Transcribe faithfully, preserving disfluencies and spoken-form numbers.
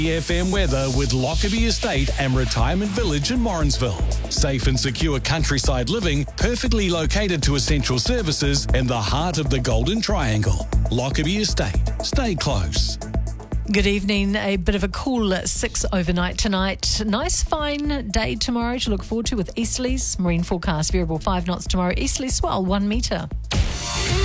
F M weather with Lockerbie Estate and Retirement Village in Morrinsville. Safe and secure countryside living, perfectly located to essential services in the heart of the Golden Triangle. Lockerbie Estate. Stay close. Good evening. A bit of a cool six overnight tonight. Nice fine day tomorrow to look forward to with easterlies. Marine forecast variable five knots tomorrow. Easterly swell one metre.